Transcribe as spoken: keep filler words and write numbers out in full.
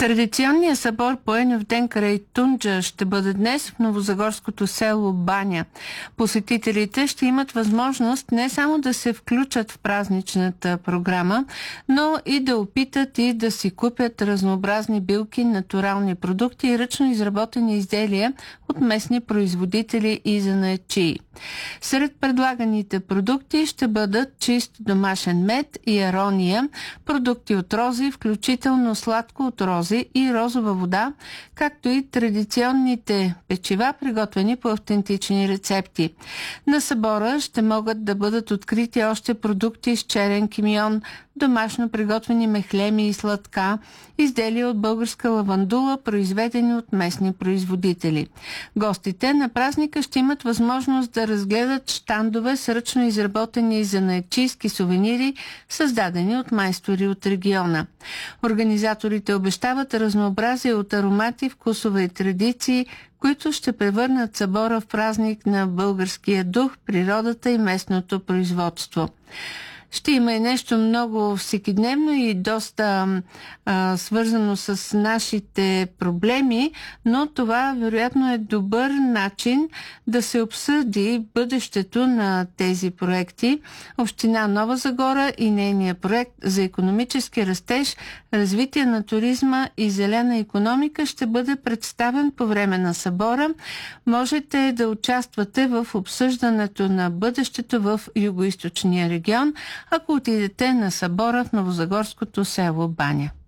Традиционният събор по Еньов ден край Тунджа ще бъде днес в новозагорското село Баня. Посетителите ще имат възможност не само да се включат в празничната програма, но и да опитат и да си купят разнообразни билки, натурални продукти и ръчно изработени изделия от местни производители и занаятчии. Сред предлаганите продукти ще бъдат чист домашен мед и арония, продукти от рози, включително сладко от рози и розова вода, както и традиционните печива, приготвени по автентични рецепти. На събора ще могат да бъдат открити още продукти с черен кимион, домашно приготвени мехлеми и сладка, изделия от българска лавандула, произведени от местни производители. Гостите на празника ще имат възможност да разгледат щандове с ръчно изработени занаятчийски сувенири, създадени от майстори от региона. Организаторите обещават разнообразие от аромати, вкусове и традиции, които ще превърнат събора в празник на българския дух, природата и местното производство. Ще има и нещо много всекидневно и доста а, свързано с нашите проблеми, но това вероятно е добър начин да се обсъди бъдещето на тези проекти. Община Нова Загора и нейния проект за икономически растеж, развитие на туризма и зелена икономика ще бъде представен по време на събора. Можете да участвате в обсъждането на бъдещето в Югоизточния регион, ако отидете на събора в новозагорското село Баня.